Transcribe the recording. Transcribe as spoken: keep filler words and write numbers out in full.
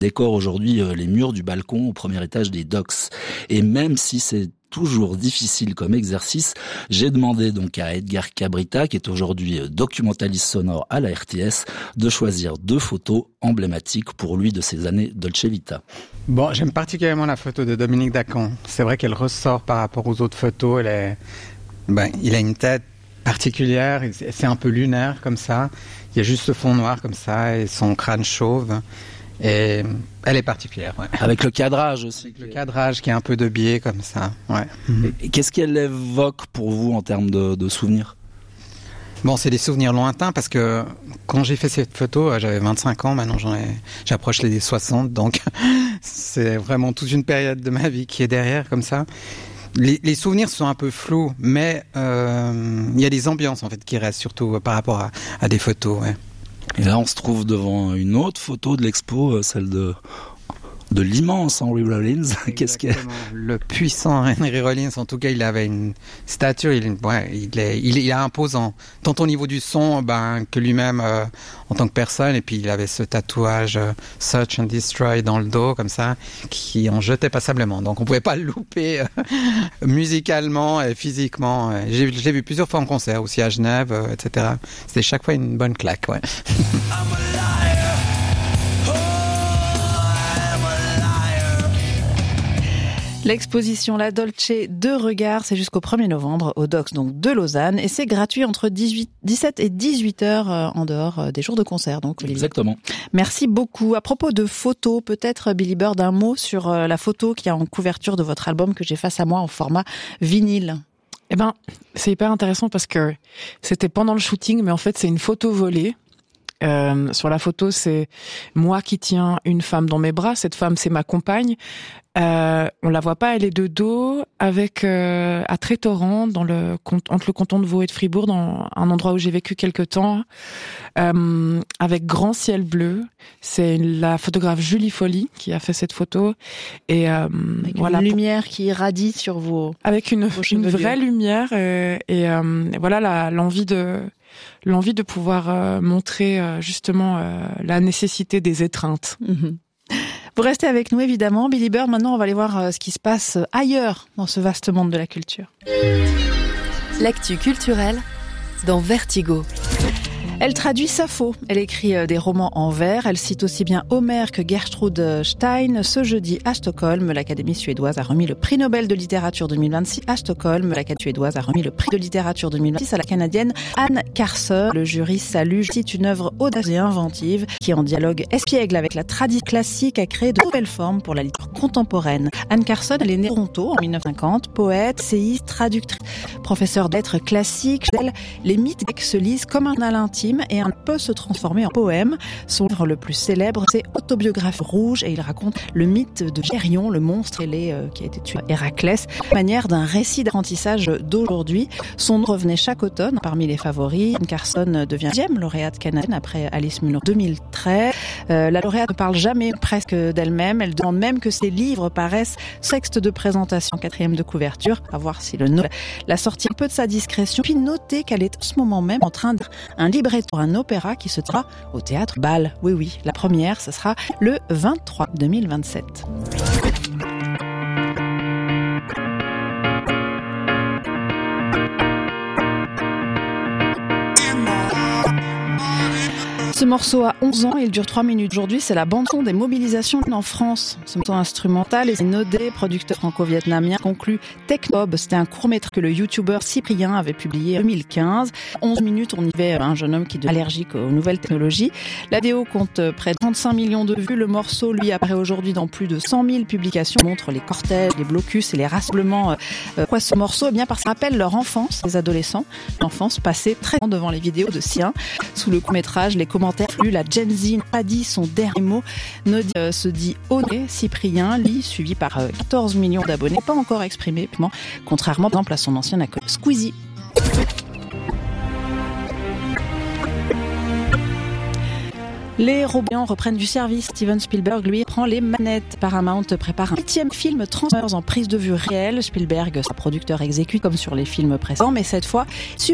décore aujourd'hui les murs du balcon au premier étage des Docks. Et même si c'est toujours difficile comme exercice, j'ai demandé donc à Edgar Cabrita, qui est aujourd'hui documentaliste sonore à la R T S, de choisir deux photos emblématiques pour lui de ses années Dolce Vita. Bon, j'aime particulièrement la photo de Dominique Dacan. C'est vrai qu'elle ressort par rapport aux autres photos. Elle est... ben, il a une tête particulière, c'est un peu lunaire comme ça. Il y a juste ce fond noir comme ça et son crâne chauve. Et elle est particulière, ouais. Avec le cadrage aussi. Avec le cadrage qui est un peu de biais comme ça, ouais. Et qu'est-ce qu'elle évoque pour vous en termes de, de souvenirs ? Bon, c'est des souvenirs lointains parce que quand j'ai fait cette photo, j'avais vingt-cinq ans, maintenant j'en ai, j'approche les soixante, donc c'est vraiment toute une période de ma vie qui est derrière comme ça. Les, les souvenirs sont un peu flous, mais euh, il y a des ambiances en fait qui restent surtout par rapport à, à des photos, ouais. Et là, on se trouve devant une autre photo de l'expo, celle de, de l'immense Henry Rollins. Qu'est-ce qu'il y a ? Le puissant Henry Rollins, en tout cas, il avait une stature, il, ouais, il, est, il, est, il est imposant, tant au niveau du son ben, que lui-même euh, en tant que personne. Et puis, il avait ce tatouage euh, Search and Destroy dans le dos, comme ça, qui en jetait passablement. Donc, on ne pouvait pas le louper euh, musicalement et physiquement. Euh. J'ai, j'ai vu plusieurs fois en concert, aussi à Genève, euh, et cetera. C'était chaque fois une bonne claque, ouais. L'exposition La Dolce Deux Regards, c'est jusqu'au premier novembre au Docks donc de Lausanne et c'est gratuit entre dix-huit, dix-sept et dix-huit heures en dehors des jours de concert. Donc, exactement. Merci beaucoup. À propos de photos, peut-être Billy Bird, un mot sur la photo qui est en couverture de votre album que j'ai face à moi en format vinyle. Eh ben, c'est hyper intéressant parce que c'était pendant le shooting, mais en fait c'est une photo volée. Euh, sur la photo, c'est moi qui tiens une femme dans mes bras. Cette femme, c'est ma compagne. Euh, on la voit pas, elle est de dos, avec euh, à Trétorrent, dans le entre le canton de Vaud et de Fribourg, dans un endroit où j'ai vécu quelque temps, euh, avec grand ciel bleu. C'est la photographe Julie Folly qui a fait cette photo et euh, avec voilà, une lumière qui irradie sur vos avec une, vos une vraie lumière euh, et euh, voilà la, l'envie de l'envie de pouvoir euh, montrer euh, justement euh, la nécessité des étreintes. Mmh. Vous restez avec nous évidemment, Billy Bird. Maintenant, on va aller voir euh, ce qui se passe ailleurs dans ce vaste monde de la culture. L'actu culturelle dans Vertigo. Elle traduit Sappho. Elle écrit des romans en vers. Elle cite aussi bien Homère que Gertrude Stein. Ce jeudi, à Stockholm, l'Académie suédoise a remis le prix Nobel de littérature deux mille vingt-six. À Stockholm, l'Académie suédoise a remis le prix de littérature deux mille vingt-six à la Canadienne Anne Carson. Le jury salue, cite, une œuvre audace et inventive qui, en dialogue espiègle avec la tradition classique, a créé de nouvelles formes pour la littérature contemporaine. Anne Carson, elle est née à Toronto en mille neuf cent cinquante, poète, essayiste, traductrice, professeure de lettres classiques. Elle, les mythes grecs se lisent comme un journal intime et un peut se transformer en poème. Son livre le plus célèbre, c'est Autobiographie rouge et il raconte le mythe de Gérion, le monstre ailé euh, qui a été tué à Héraclès, manière d'un récit d'apprentissage d'aujourd'hui. Son nom revenait chaque automne parmi les favoris. Anne Carson devient deuxième lauréate canadienne après Alice Munro deux mille treize. Euh, la lauréate ne parle jamais presque d'elle-même. Elle demande même que ses livres paraissent texte de présentation, quatrième de couverture. À voir si le nom la sortie un peu de sa discrétion. Puis notez qu'elle est en ce moment même en train de un libretto pour un opéra qui se tiendra au théâtre Bâle. Oui, oui, la première, ce sera le vingt-trois deux mille vingt-sept. Ce morceau a onze ans et il dure trois minutes. Aujourd'hui, c'est la bande-son des mobilisations en France. Ce morceau instrumental est Nodé, producteur franco-vietnamien, conclut Technob. C'était un court-métrage que le youtubeur Cyprien avait publié en deux mille quinze. onze minutes, on y avait un jeune homme qui est allergique aux nouvelles technologies. La vidéo compte près de trente-cinq millions de vues. Le morceau, lui, apparaît aujourd'hui dans plus de cent mille publications. Il montre les cortèges, les blocus et les rassemblements. Pourquoi ce morceau ? Eh bien, parce que ça rappelle leur enfance, les adolescents. L'enfance passée très longtemps devant les vidéos de Sien. Sous le court-métrage, les commentaires flux, la Gen Z n'a pas dit son dernier mot. Nodi euh, se dit honnête. Cyprien, lit, suivi par euh, quatorze millions d'abonnés, pas encore exprimé, contrairement par exemple à son ancien acolyte Squeezie. Les robots reprennent du service. Steven Spielberg, lui, prend les manettes. Paramount prépare un huitième film Transformers en prise de vue réelle. Spielberg, sa producteur exécute comme sur les films précédents, mais cette fois,